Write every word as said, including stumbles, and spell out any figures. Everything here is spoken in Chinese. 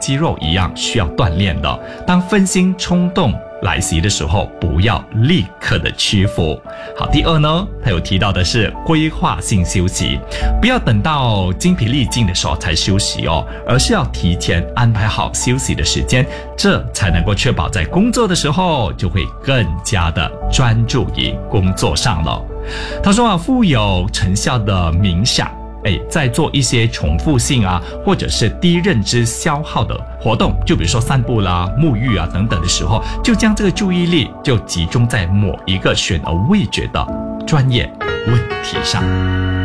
肌肉一样需要锻炼的。当分心冲动来袭的时候，不要立刻的屈服。好，第二呢，他有提到的是规划性休息，不要等到精疲力尽的时候才休息哦，而是要提前安排好休息的时间，这才能够确保在工作的时候就会更加的专注于工作上了。他说啊，富有成效的冥想，哎，在做一些重复性啊，或者是低认知消耗的活动，就比如说散步啦、沐浴啊等等的时候，就将这个注意力就集中在某一个悬而未决的专业问题上。